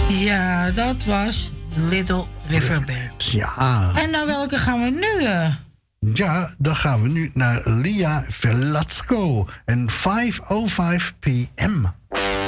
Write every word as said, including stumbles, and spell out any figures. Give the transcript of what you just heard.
Ja, dat was Little River Band. Ja. En naar welke gaan we nu? Uh? Ja, dan gaan we nu naar Lia Velasco en vijf oh vijf p m.